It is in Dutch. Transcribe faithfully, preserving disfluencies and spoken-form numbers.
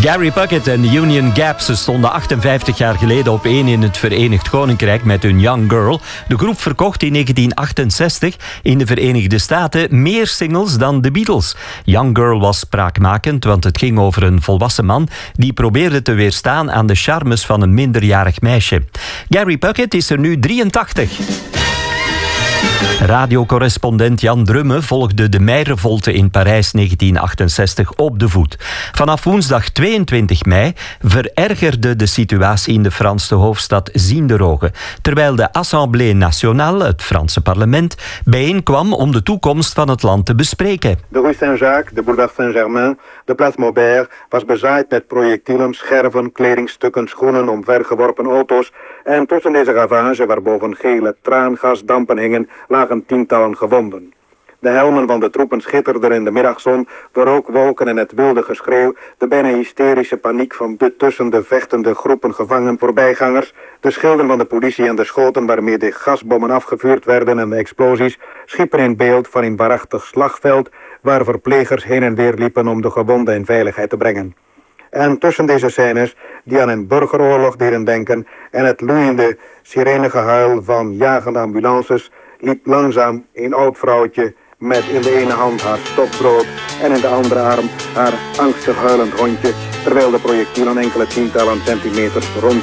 Gary Puckett en Union Gap ze stonden achtenvijftig jaar geleden op één in het Verenigd Koninkrijk met hun Young Girl. De groep verkocht in negentien achtenzestig in de Verenigde Staten meer singles dan de Beatles. Young Girl was spraakmakend, want het ging over een volwassen man die probeerde te weerstaan aan de charmes van een minderjarig meisje. Gary Puckett is er nu drieëntachtig. Radiocorrespondent Jan Drumme volgde de meirevolte in Parijs negentien achtenzestig op de voet. Vanaf woensdag tweeëntwintig mei verergerde de situatie in de Franse hoofdstad Zienderoge, terwijl de Assemblée Nationale, het Franse parlement, bijeenkwam om de toekomst van het land te bespreken. De Rue Saint-Jacques, de Boulevard Saint-Germain, de Place Maubert was bezaaid met projectielen, scherven, kledingstukken, schoenen, omvergeworpen auto's. En tussen deze ravage, waarboven gele traangasdampen hingen, lagen tientallen gewonden. De helmen van de troepen schitterden in de middagzon, de rookwolken en het wilde geschreeuw, de bijna hysterische paniek van de tussen de vechtende groepen gevangen voorbijgangers, de schilden van de politie en de schoten waarmee de gasbommen afgevuurd werden en de explosies schiepen een beeld van een waarachtig slagveld waar verplegers heen en weer liepen om de gewonden in veiligheid te brengen. En tussen deze scènes, die aan een burgeroorlog deden denken en het loeiende sirenegehuil van jagende ambulances, liep langzaam een oud vrouwtje met in de ene hand haar stokbrood en in de andere arm haar angstig huilend hondje, terwijl de projectielen enkele tientallen centimeters rond